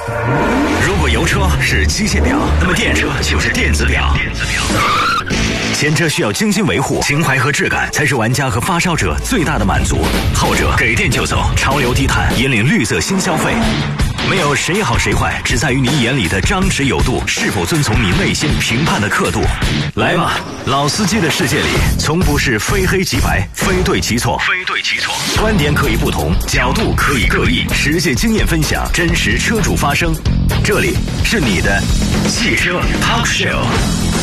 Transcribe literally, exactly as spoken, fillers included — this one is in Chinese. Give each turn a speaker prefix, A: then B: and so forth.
A: 如果油车是机械表，那么电车就是电子表。电子表。前车需要精心维护，情怀和质感才是玩家和发烧者最大的满足。后者给电就走，潮流低碳，引领绿色新消费。没有谁好谁坏，只在于你眼里的张弛有度，是否遵从你内心评判的刻度。来吧，老司机的世界里，从不是非黑即白，非对即错，非对即错。观点可以不同，角度可以各异，实践经验分享，真实车主发声。这里是你的汽车 Talk Show。